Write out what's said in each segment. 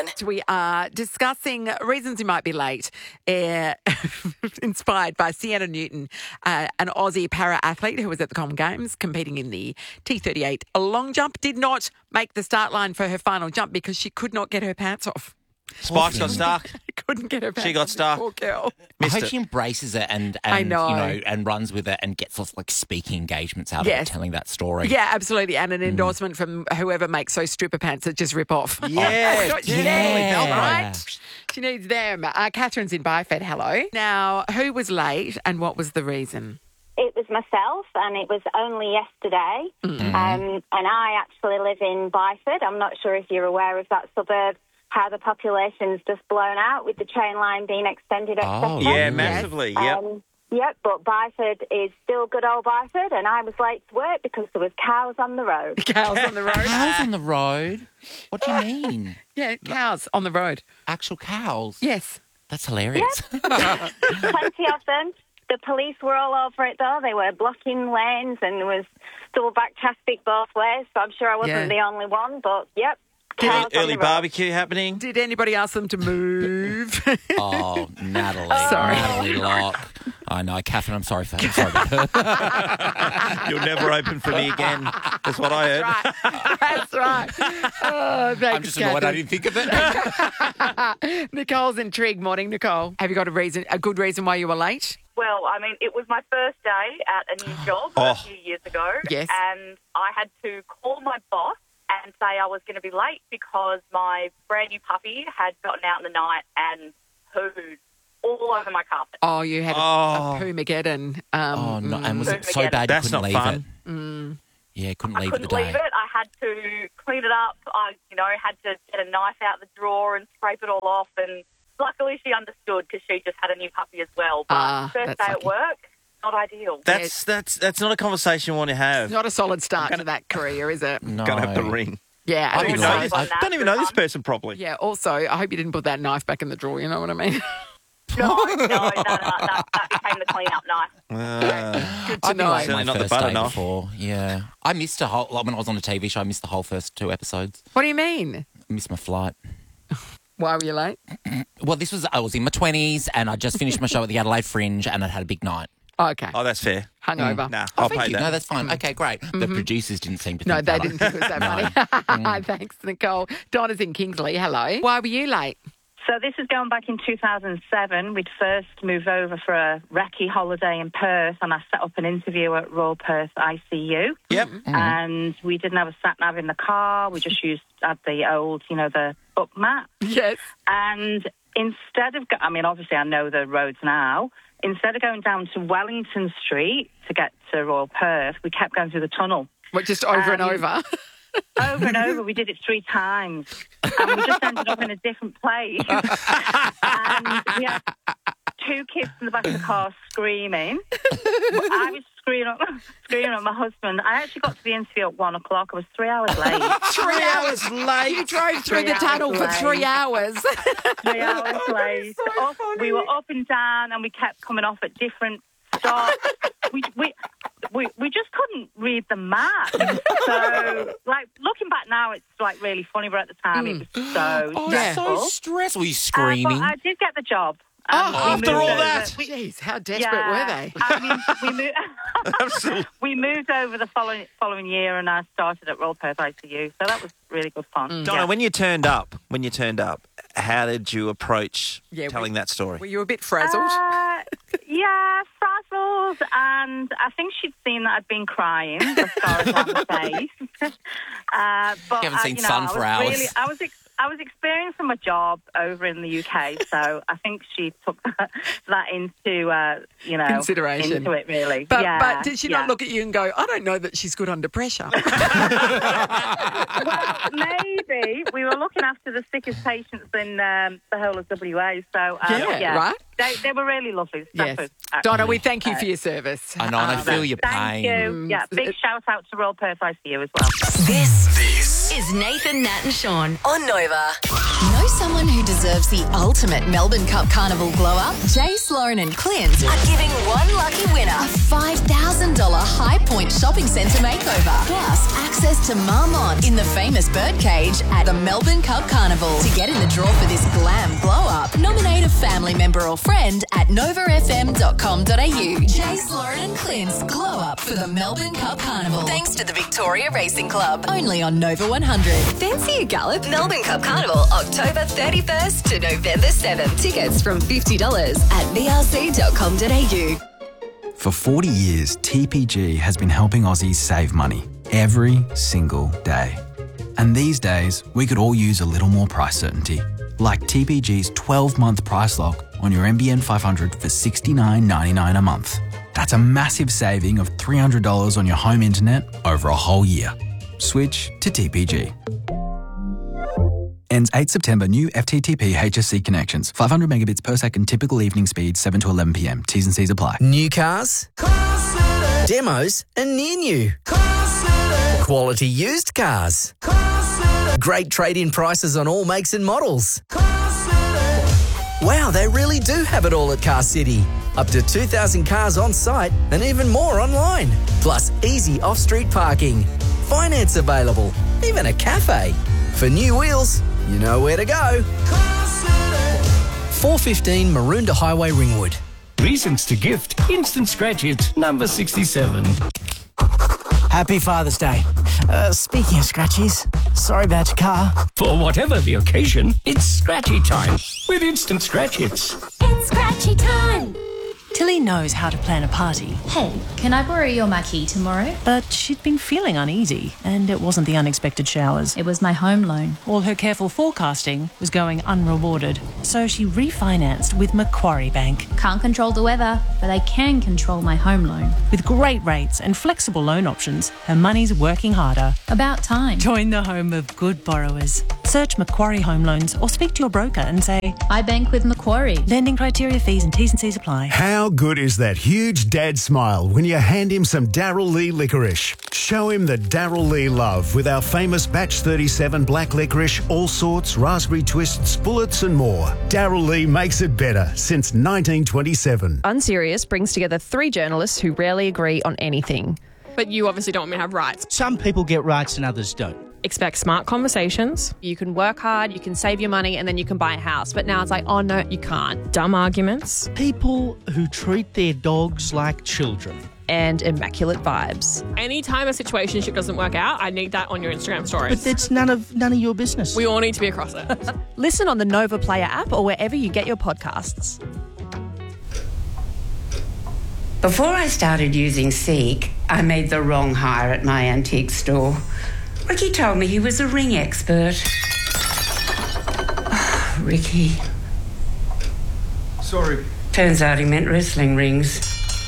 Sean. We are discussing reasons you might be late, inspired by Sienna Newton, an Aussie para-athlete who was at the Common Games competing in the T38 long jump, did not make the start line for her final jump because she could not get her pants off. Spikes got stuck. Couldn't get her pants off. She got stuck. Poor girl. I hope she embraces it and I know. and runs with it and gets lots of speaking engagements out of it, telling that story. Yeah, absolutely. And an endorsement from whoever makes those stripper pants that just rip off. Yeah, That's what she needs, right? She needs them. Catherine's in Byford. Hello. Now, who was late and what was the reason? It was myself, and it was only yesterday. And I actually live in Byford. I'm not sure if you're aware of that suburb, how the population's just blown out with the train line being extended, etc. Yeah, massively, yep. Yep, but Byford is still good old Byford, and I was late to work because there was cows on the road. Cows on the road? Cows on the road? What do you mean? Yeah, cows on the road. Actual cows? Yes. That's hilarious. Plenty of them. The police were all over it, though. They were blocking lanes and there was double back traffic both ways, so I'm sure I wasn't the only one, but yep. Early barbecue happening. Did anybody ask them to move? Oh, Natalie. Sorry. Natalie Locke. I know. Catherine, I'm sorry for her. You'll never open for me again. That's what I heard. That's right. Oh, thanks, I'm just annoyed I didn't think of it. Nicole's intrigued. Morning, Nicole. Have you got a good reason why you were late? Well, I mean, it was my first day at a new job a few years ago. Yes. And I had to call my boss and say I was going to be late because my brand new puppy had gotten out in the night and pooed all over my carpet. Oh, you had a poo-mageddon. Oh, no. And was it so bad you couldn't leave it? Yeah, couldn't leave it the day. I couldn't leave it. I had to clean it up. I, had to get a knife out the drawer and scrape it all off. And luckily she understood because she just had a new puppy as well. But first day at work, not ideal. That's not a conversation you want to have. It's not a solid start to that career, is it? No. Got to have the ring. Yeah. I don't even know this person properly. Yeah, also, I hope you didn't put that knife back in the drawer, you know what I mean? No, that became the clean-up knife. Good to I've know. been late Certainly my not the first butter day knife. before. Yeah. I missed when I was on a TV show, I missed the whole first 2 episodes. What do you mean? I missed my flight. Why were you late? Well, I was in my 20s and I just finished my show at the Adelaide Fringe and I'd had a big night. Oh, okay. Oh, that's fair. Hungover. Nah, I'll Thank pay you. that. No, that's fine. Okay, great. The producers didn't seem to No, think they that. didn't think it was that funny. Thanks, Nicole. Donna's in Kingsley. Hello. Why were you late? So this is going back in 2007. We'd first moved over for a recce holiday in Perth, and I set up an interview at Royal Perth ICU. Yep. And we didn't have a sat-nav in the car. We just had the old, the book map. Yes. And instead of, obviously I know the roads now. Instead of going down to Wellington Street to get to Royal Perth, we kept going through the tunnel. What, just over and over? Over and over. We did it 3 times. And we just ended up in a different place. And we had 2 kids in the back of the car screaming. I was screaming at my husband. I actually got to the interview at 1 o'clock. I was 3 hours late. 3 hours late? You drove through the tunnel for 3 hours. 3 hours late. We were up and down and we kept coming off at different stops. We just couldn't read the map. So, looking back now, it's, really funny, but at the time it was so stressful. So stressful. Were you screaming? But I did get the job. After all that? Jeez, how desperate were they? We moved over the following year and I started at Royal Perth ICU, so that was really good fun. Donna, when you turned up, how did you approach telling that story? Were you a bit frazzled? Frazzled, and I think she'd seen that I'd been crying as far as on the face. But you haven't seen sun for hours. I was experiencing my job over in the UK, so I think she took that into, consideration. Into it, really. But did she not look at you and go, I don't know that she's good under pressure? Well, maybe. We were looking after the sickest patients in the whole of WA, so, right? They were really lovely. Yes. Donna, we thank you for your service. I know, and I feel your pain. Thank you. Yeah, big shout out to Royal Perth ICU as well. This is Nathan, Nat and Sean on Nova. Know someone who deserves the ultimate Melbourne Cup Carnival glow-up? Jace, Lauren and Clint are giving one lucky winner a $5,000 High Point Shopping Centre makeover. Plus, access to Marmont in the famous birdcage at the Melbourne Cup Carnival. To get in the draw for this glam glow-up, nominate a family member or friend at novafm.com.au. Jace, Lauren and Clint's glow-up for the Melbourne Cup Carnival. Thanks to the Victoria Racing Club. Only on Nova 100. Fancy a gallop? Melbourne Cup Carnival, October 31st to November 7th. Tickets from $50 at vrc.com.au. For 40 years, TPG has been helping Aussies save money every single day. And these days, we could all use a little more price certainty. Like TPG's 12-month price lock on your NBN 500 for $69.99 a month. That's a massive saving of $300 on your home internet over a whole year. Switch to TPG. Ends 8 September. New FTTP HSC connections. 500 megabits per second. Typical evening speed 7 to 11 p.m. T's and C's apply. New cars, demos and near new. Quality used cars. Great trade-in prices on all makes and models. Wow, they really do have it all at Car City. Up to 2,000 cars on site and even more online. Plus easy off-street parking. Finance available. Even a cafe. For new wheels, you know where to go. 415 Maroondah Highway, Ringwood. Reasons to gift. Instant Scratch Hits, number 67. Happy Father's Day. Speaking of scratchies, sorry about your car. For whatever the occasion, it's scratchy time with Instant Scratch Hits. It's scratchy time. Tilly knows how to plan a party. Hey, can I borrow your marquee tomorrow? But she'd been feeling uneasy, and it wasn't the unexpected showers. It was my home loan. All her careful forecasting was going unrewarded, so she refinanced with Macquarie Bank. Can't control the weather, but I can control my home loan. With great rates and flexible loan options, her money's working harder. About time. Join the home of good borrowers. Search Macquarie Home Loans or speak to your broker and say, I bank with Macquarie. Lending criteria, fees and T's and C's apply. How good is that huge dad smile when you hand him some Darryl Lea licorice? Show him the Darryl Lea love with our famous Batch 37 black licorice, all sorts, raspberry twists, bullets and more. Darryl Lea makes it better since 1927. Unserious brings together 3 journalists who rarely agree on anything. But you obviously don't want me to have rights. Some people get rights and others don't. Expect smart conversations. You can work hard, you can save your money, and then you can buy a house. But now it's like, oh no, you can't. Dumb arguments. People who treat their dogs like children. And immaculate vibes. Anytime a situationship doesn't work out, I need that on your Instagram stories. But that's none of your business. We all need to be across it. Listen on the Nova Player app or wherever you get your podcasts. Before I started using Seek, I made the wrong hire at my antique store. Ricky told me he was a ring expert. Oh, Ricky. Sorry. Turns out he meant wrestling rings.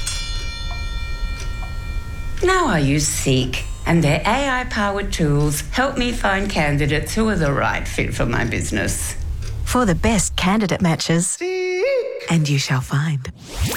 Now I use Seek, and their AI-powered tools help me find candidates who are the right fit for my business. For the best candidate matches, Seek. And you shall find.